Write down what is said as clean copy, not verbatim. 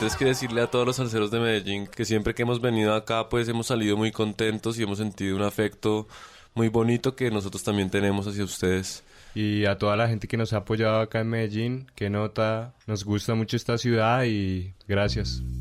23 quiere decirle a todos los salseros de Medellín que siempre que hemos venido acá pues hemos salido muy contentos y hemos sentido un afecto muy bonito que nosotros también tenemos hacia ustedes. Y a toda la gente que nos ha apoyado acá en Medellín, qué nota, nos gusta mucho esta ciudad y gracias.